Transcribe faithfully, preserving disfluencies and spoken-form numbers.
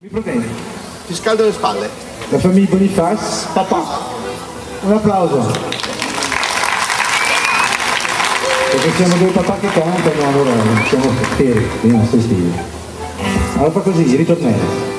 Mi proteggi. Ti scaldo le spalle. La famiglia Boniface. Papà. Un applauso. Perché siamo due papà che cantano, allora siamo feri, quindi non stai stile. Allora fa così, ritornello.